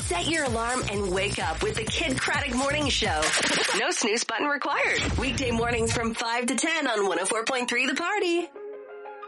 Set your alarm and wake up with the Kid Craddock Morning Show. No snooze button required. Weekday mornings from 5 to 10 on 104.3 The Party.